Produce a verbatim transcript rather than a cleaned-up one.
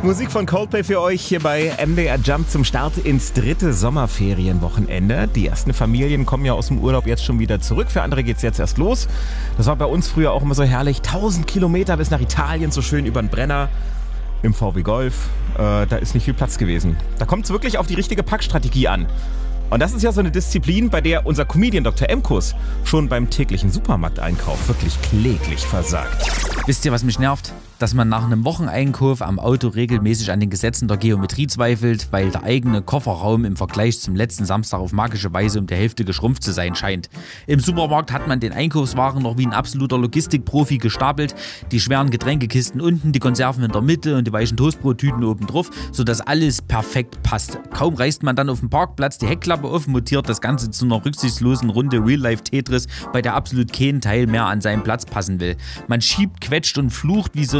Musik von Coldplay für euch hier bei M D R Jump zum Start ins dritte Sommerferienwochenende. Die ersten Familien kommen ja aus dem Urlaub jetzt schon wieder zurück. Für andere geht's jetzt erst los. Das war bei uns früher auch immer so herrlich. tausend Kilometer bis nach Italien, so schön über den Brenner. Im V W Golf. Äh, da ist nicht viel Platz gewesen. Da kommt es wirklich auf die richtige Packstrategie an. Und das ist ja so eine Disziplin, bei der unser Comedian Doktor Emkus schon beim täglichen Supermarkteinkauf wirklich kläglich versagt. Wisst ihr, was mich nervt? Dass man nach einem Wocheneinkauf am Auto regelmäßig an den Gesetzen der Geometrie zweifelt, weil der eigene Kofferraum im Vergleich zum letzten Samstag auf magische Weise um die Hälfte geschrumpft zu sein scheint. Im Supermarkt hat man den Einkaufswagen noch wie ein absoluter Logistikprofi gestapelt, die schweren Getränkekisten unten, die Konserven in der Mitte und die weichen Toastbrottüten oben drauf, sodass alles perfekt passt. Kaum reißt man dann auf dem Parkplatz die Heckklappe auf, mutiert das Ganze zu einer rücksichtslosen Runde Real-Life-Tetris, bei der absolut kein Teil mehr an seinen Platz passen will. Man schiebt, quetscht und flucht wie so